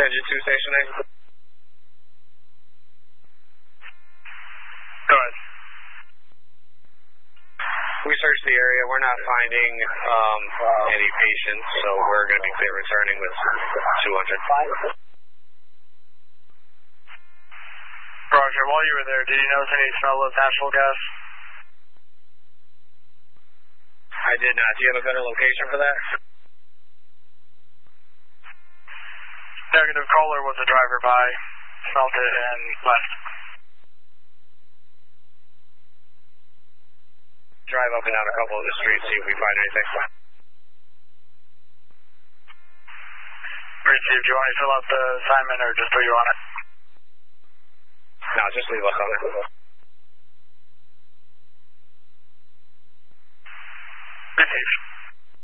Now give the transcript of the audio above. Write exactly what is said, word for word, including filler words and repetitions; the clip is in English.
Engine two stationing. Go ahead. We searched the area. We're not finding um, any patients, so we're going to be clear returning with two hundred. Roger. While you were there, did you notice any smell of natural gas? I did not. Do you have a better location for that? Negative. Caller was a driver by, smelled it and left. Drive up and down a couple of the streets, see if we find anything. Receive. Do you want me to fill out the assignment or just throw you on it? No, just leave us on it. Receive.